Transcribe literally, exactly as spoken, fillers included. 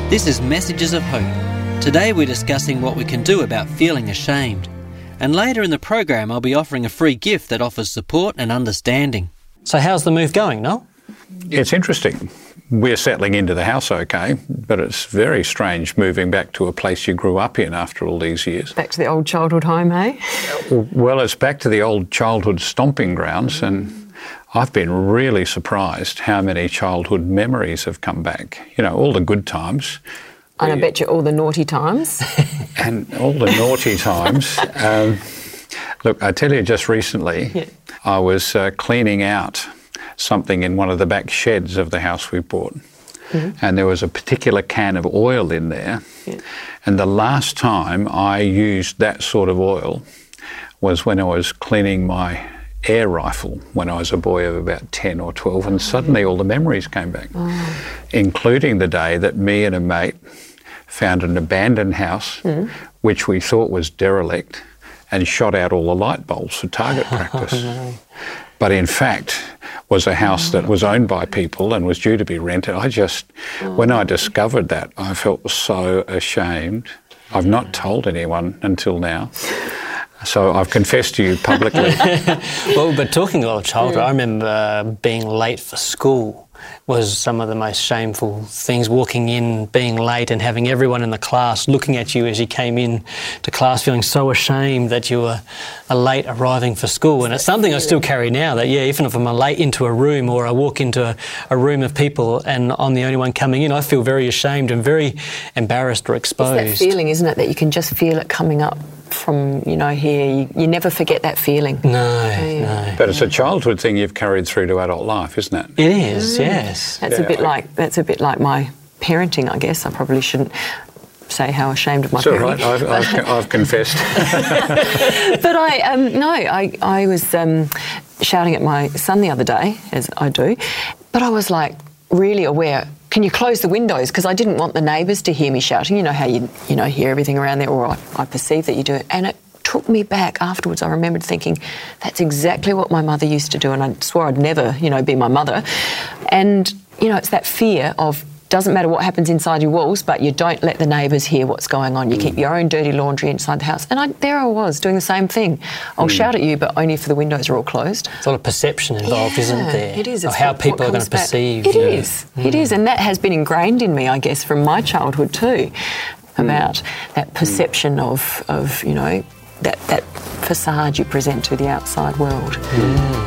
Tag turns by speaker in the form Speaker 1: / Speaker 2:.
Speaker 1: This is Messages of Hope. Today we're discussing what we can do about feeling ashamed. And later in the program I'll be offering a free gift that offers support and understanding.
Speaker 2: So how's the move going, Noel?
Speaker 3: It's interesting. We're settling into the house okay, but it's very strange moving back to a place you grew up in after all these years.
Speaker 4: Back to the old childhood home, hey?
Speaker 3: Well, it's back to the old childhood stomping grounds, and I've been really surprised how many childhood memories have come back. You know, all the good times.
Speaker 4: And I bet you all the naughty times.
Speaker 3: And all the naughty times. Um, look, I tell you, just recently, yeah. I was uh, cleaning out something in one of the back sheds of the house we bought. Mm-hmm. And there was a particular can of oil in there. Yeah. And the last time I used that sort of oil was when I was cleaning my air rifle when I was a boy of about ten or twelve, and suddenly all the memories came back, oh. including the day that me and a mate found an abandoned house mm. which we thought was derelict and shot out all the light bulbs for target practice. Oh, no. But in fact was a house that was owned by people and was due to be rented. I just, oh. when I discovered that, I felt so ashamed. I've not told anyone until now. So I've confessed to you publicly.
Speaker 2: Well, but talking about childhood, I remember being late for school was some of the most shameful things, walking in, being late and having everyone in the class looking at you as you came in to class, feeling so ashamed that you were late arriving for school. And it's something I still carry now, that, yeah, even if I'm late into a room or I walk into a, a room of people and I'm the only one coming in, I feel very ashamed and very embarrassed or exposed.
Speaker 4: It's that feeling, isn't it, that you can just feel it coming up from, you know, here. You, you never forget that feeling.
Speaker 2: No, yeah. no.
Speaker 3: But it's a childhood thing you've carried through to adult life, isn't it?
Speaker 2: It is, mm. yes.
Speaker 4: That's yeah. a bit like that's a bit like my parenting, I guess. I probably shouldn't say how ashamed of my
Speaker 3: it's parenting. All right, I've, I've, I've confessed.
Speaker 4: But I, um, no, I, I was um, shouting at my son the other day, as I do, but I was like really aware. Can you close the windows? Because I didn't want the neighbours to hear me shouting. You know how you, you know, hear everything around there, or I, I perceive that you do it. And it took me back afterwards. I remembered thinking, that's exactly what my mother used to do, and I swore I'd never, you know, be my mother. And, you know, it's that fear of, doesn't matter what happens inside your walls, but you don't let the neighbours hear what's going on. You mm. keep your own dirty laundry inside the house. And I, there I was, doing the same thing. I'll mm. shout at you, but only if the windows are all closed.
Speaker 2: There's a lot of perception involved,
Speaker 4: yeah,
Speaker 2: isn't there?
Speaker 4: It is.
Speaker 2: Of how people are going to perceive.
Speaker 4: It
Speaker 2: yeah.
Speaker 4: is.
Speaker 2: Mm.
Speaker 4: It is. And that has been ingrained in me, I guess, from my childhood too, about mm. that perception mm. of, of, you know, that, that facade you present to the outside world.
Speaker 2: Mm.